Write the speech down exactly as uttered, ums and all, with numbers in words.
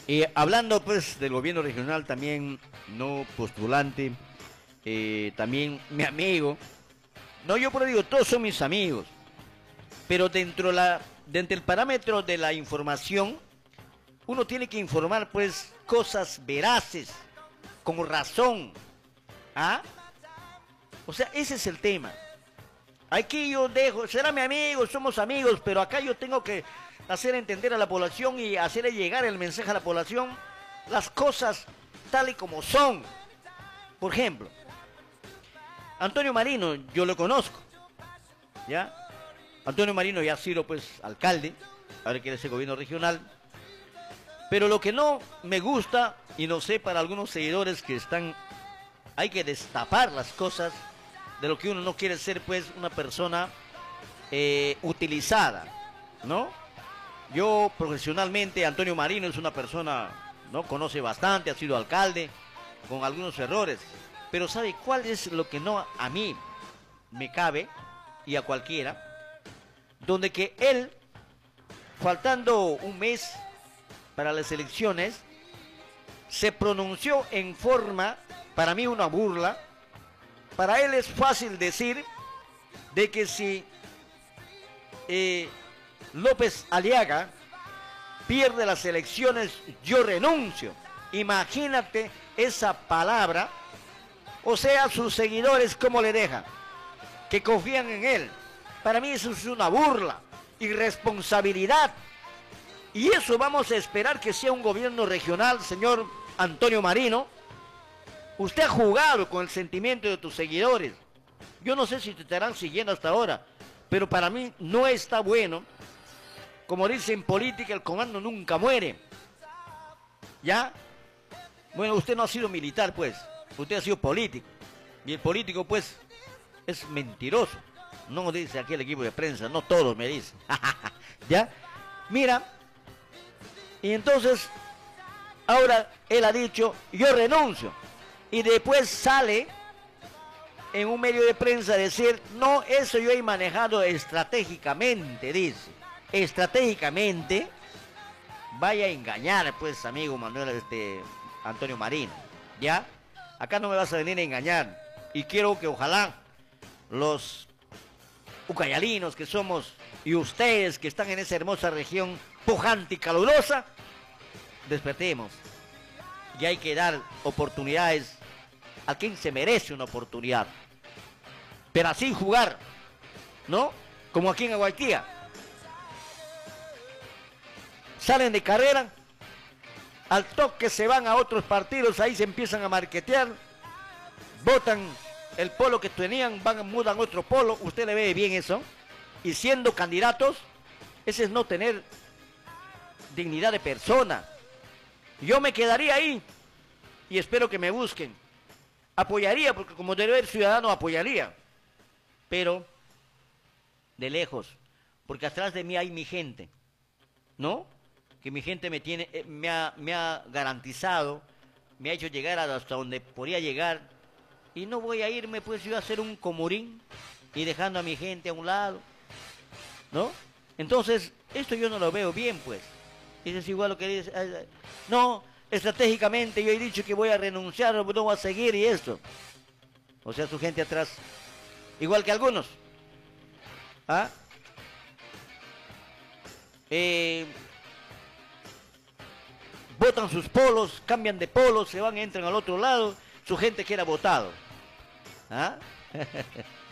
Y hablando pues del gobierno regional también, no postulante, eh, también mi amigo, no, yo por ahí digo, todos son mis amigos, pero dentro, la, dentro del parámetro de la información, uno tiene que informar pues cosas veraces, con razón, ¿ah? O sea, ese es el tema. Aquí yo dejo, será mi amigo, somos amigos, pero acá yo tengo que hacer entender a la población y hacerle llegar el mensaje a la población, las cosas tal y como son. Por ejemplo, Antonio Marino, yo lo conozco, ¿ya? Antonio Marino ya ha sido pues alcalde, ahora quiere ser gobierno regional, pero lo que no me gusta, y no sé para algunos seguidores que están, hay que destapar las cosas de lo que uno no quiere ser pues una persona eh, utilizada, ¿no? Yo profesionalmente, Antonio Marino es una persona, ¿no? Conoce bastante, ha sido alcalde, con algunos errores, pero ¿sabe cuál es lo que no a mí me cabe y a cualquiera? Donde que él, faltando un mes para las elecciones, se pronunció en forma, para mí una burla. Para él es fácil decir de que si eh, López Aliaga pierde las elecciones, yo renuncio. Imagínate esa palabra. O sea, sus seguidores, ¿cómo le dejan? Que confían en él. Para mí eso es una burla, irresponsabilidad. Y eso vamos a esperar que sea un gobierno regional, señor Antonio Marino. Usted ha jugado con el sentimiento de tus seguidores. Yo no sé si te estarán siguiendo hasta ahora, pero para mí no está bueno. Como dice en política, el comando nunca muere. ¿Ya? Bueno, usted no ha sido militar, pues. Usted ha sido político. Y el político, pues, es mentiroso. No dice aquí el equipo de prensa, no todos me dicen. ¿Ya? Mira. Y entonces, ahora él ha dicho, yo renuncio. Y después sale en un medio de prensa a decir, no, eso yo he manejado estratégicamente, dice. Estratégicamente, vaya a engañar, pues, amigo Manuel, este, Antonio Marino, ¿ya? Acá no me vas a venir a engañar. Y quiero que ojalá los ucayalinos que somos y ustedes que están en esa hermosa región pujante y calurosa, despertemos. Y hay que dar oportunidades a quien se merece una oportunidad. Pero así jugar, ¿no? Como aquí en Aguaitía. Salen de carrera, al toque se van a otros partidos, ahí se empiezan a marquetear, botan el polo que tenían, van, mudan otro polo, usted le ve bien eso, y siendo candidatos, ese es no tener dignidad de persona. Yo me quedaría ahí, y espero que me busquen, apoyaría, porque como deber ciudadano apoyaría, pero de lejos, porque atrás de mí hay mi gente, ¿no? Que mi gente me tiene, eh, me, ha, me ha garantizado, me ha hecho llegar hasta donde podía llegar, y no voy a irme pues yo a hacer un comurín y dejando a mi gente a un lado, ¿no? Entonces, esto yo no lo veo bien, pues. Eso es igual lo que dice, eh, no, estratégicamente yo he dicho que voy a renunciar, no voy a seguir y esto. O sea, su gente atrás, igual que algunos. ¿Ah? Eh... Votan sus polos, cambian de polos, se van, entran al otro lado, su gente que era votado. ¿Ah?